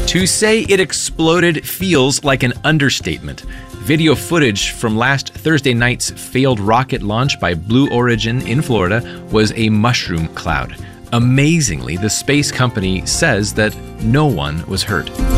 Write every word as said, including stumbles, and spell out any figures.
To say it exploded feels like an understatement. Video footage from last Thursday night's failed rocket launch by Blue Origin in Florida was a mushroom cloud. Amazingly, the space company says that no one was hurt.